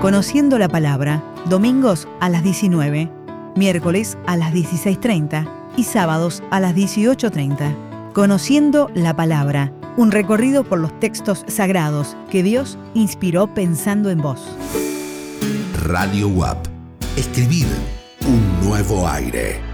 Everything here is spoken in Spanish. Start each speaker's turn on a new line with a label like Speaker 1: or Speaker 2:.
Speaker 1: Conociendo la Palabra, domingos a las 19, miércoles a las 16:30 y sábados a las 18:30. Conociendo la Palabra, un recorrido por los textos sagrados que Dios inspiró pensando en vos.
Speaker 2: Radio UAP. Escribir un nuevo aire.